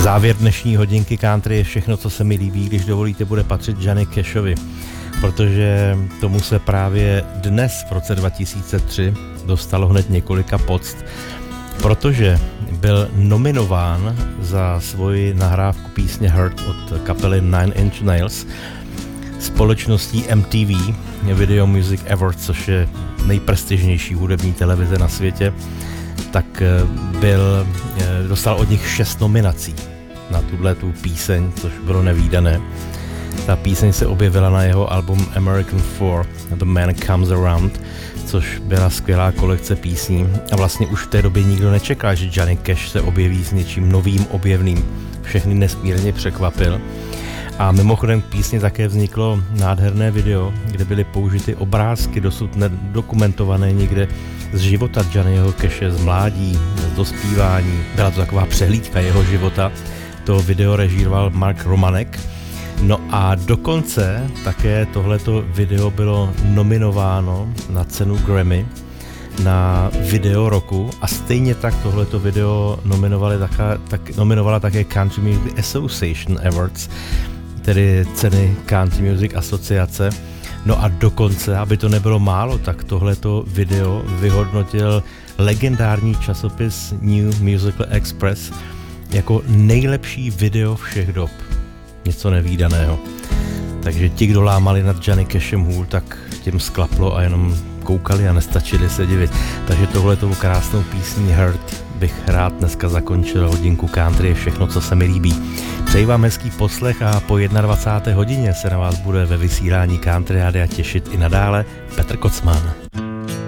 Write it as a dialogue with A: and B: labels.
A: Závěr dnešní hodinky country je všechno, co se mi líbí, když dovolíte, bude patřit Johnny Cashovi, protože tomu se právě dnes v roce 2003 dostalo hned několika poct, protože byl nominován za svoji nahrávku písně Hurt od kapely Nine Inch Nails společností MTV Video Music Awards, což je nejprestižnější hudební televize na světě, tak dostal od nich 6 nominací na tu píseň, což bylo nevídané. Ta píseň se objevila na jeho album American 4 The Man Comes Around, což byla skvělá kolekce písní a vlastně už v té době nikdo nečekal, že Johnny Cash se objeví s něčím novým, objevným. Všechny nesmírně překvapil. A mimochodem k písni také vzniklo nádherné video, kde byly použity obrázky dosud nedokumentované někde z života Johnnyho Cashe, z mládí, z dospívání. Byla to taková přehlídka jeho života. To video režíroval Mark Romanek. No a dokonce také tohleto video bylo nominováno na cenu Grammy na video roku a stejně tak tohleto video nominovala také Country Music Association Awards, tedy ceny Country Music asociace. No a dokonce, aby to nebylo málo, tak tohleto video vyhodnotil legendární časopis New Musical Express jako nejlepší video všech dob. Něco nevídaného. Takže ti, kdo lámali nad Johnny Cashem hůl, tak těm sklaplo a jenom koukali a nestačili se divit. Takže tohletou krásnou písní Hurt bych rád dneska zakončil hodinku country, je všechno, co se mi líbí. Přeji vám hezký poslech a po 21. hodině se na vás bude ve vysílání Country Rádia těšit i nadále Petr Kocman.